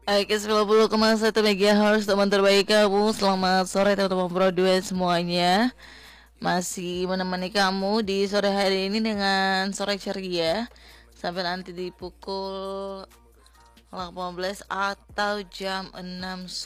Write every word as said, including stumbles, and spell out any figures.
Oke, sembilan puluh koma satu megahertz teman terbaik kamu. Selamat sore teman-teman Pro dua semuanya. Masih menemani kamu di sore hari ini dengan sore ceria sampai nanti di pukul delapan belas atau jam enam